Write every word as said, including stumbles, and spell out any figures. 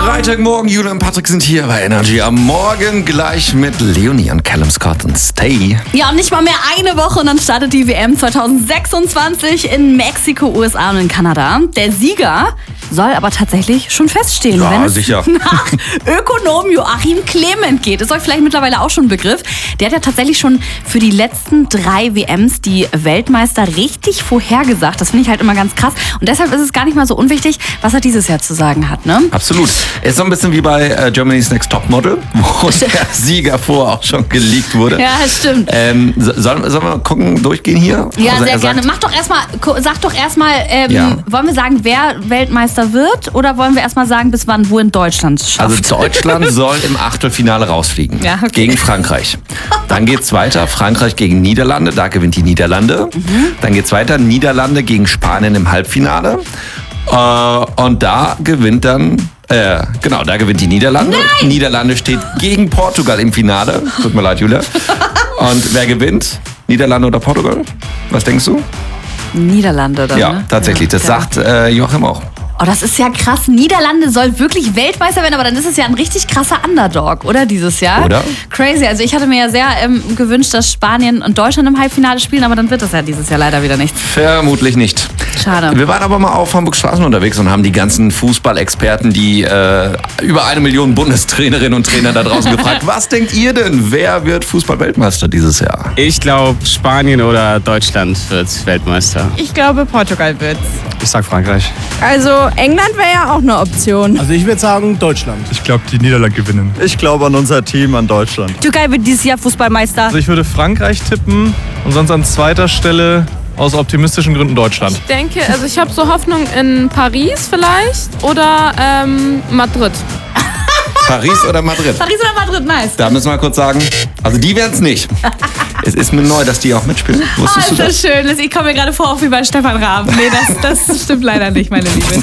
Freitagmorgen, Julia und Patrick sind hier bei Energy. Am Morgen gleich mit Leonie und Callum Scott und Stay. Ja, und nicht mal mehr eine Woche und dann startet die W M zwanzig sechsundzwanzig in Mexiko, U S A und in Kanada. Der Sieger soll aber tatsächlich schon feststehen, Ja, wenn es sicher. nach Ökonom Joachim Clement geht. Ist euch vielleicht mittlerweile auch schon ein Begriff. Der hat ja tatsächlich schon für die letzten drei W Ms die Weltmeister richtig vorhergesagt. Das finde ich halt immer ganz krass. Und deshalb ist es gar nicht mal so unwichtig, was er dieses Jahr zu sagen hat, ne? Absolut. Ist so ein bisschen wie bei äh, Germany's Next Topmodel, wo der Sieger vorher auch schon geleakt wurde. Ja, das stimmt. Ähm, so- sollen, sollen wir mal gucken, durchgehen hier? Ja, Also sehr er gerne. sagt- Mach doch erstmal, sag doch erstmal, ähm, Ja. wollen wir sagen, wer Weltmeister wird oder wollen wir erstmal sagen, bis wann wo in Deutschland es schafft? Also Deutschland soll im Achtelfinale rausfliegen. Ja, okay. Gegen Frankreich. Dann geht's weiter. Frankreich gegen Niederlande. Da gewinnt die Niederlande. Mhm. Dann geht's weiter. Niederlande gegen Spanien im Halbfinale. Äh, und da gewinnt dann... Äh, genau, da gewinnt die Niederlande. Nein! Niederlande steht gegen Portugal im Finale. Tut mir leid, Julia. Und wer gewinnt? Niederlande oder Portugal? Was denkst du? Niederlande dann, Ja, ne? tatsächlich. Das Ja. sagt äh, Joachim auch. Oh, das ist ja krass. Niederlande soll wirklich Weltmeister werden, aber dann ist es ja ein richtig krasser Underdog, oder dieses Jahr? Oder? Crazy. Also ich hatte mir ja sehr ähm, gewünscht, dass Spanien und Deutschland im Halbfinale spielen, aber dann wird das ja dieses Jahr leider wieder nichts. Vermutlich nicht. Schade. Wir waren aber mal auf Hamburg Straßen unterwegs und haben die ganzen Fußballexperten, die äh, über eine Million Bundestrainerinnen und Trainer da draußen gefragt, was denkt ihr denn, wer wird Fußball-Weltmeister dieses Jahr? Ich glaube, Spanien oder Deutschland wird Weltmeister. Ich glaube, Portugal wird's. Ich sag Frankreich. Also England wäre ja auch eine Option. Also ich würde sagen Deutschland. Ich glaube, die Niederlande gewinnen. Ich glaube an unser Team, an Deutschland. Türkei wird dieses Jahr Fußballmeister. Also ich würde Frankreich tippen und sonst an zweiter Stelle aus optimistischen Gründen Deutschland. Ich denke, also ich habe so Hoffnung in Paris vielleicht oder ähm, Madrid. Paris oder Madrid? Paris oder Madrid, nice. Da müssen wir kurz sagen, also die werden es nicht. Es ist mir neu, dass die auch mitspielen. Oh, Wusstest ist du das das? schön. Ich komme mir gerade vor, auch wie bei Stefan Raab. Nee, das, das stimmt leider nicht, meine Liebe.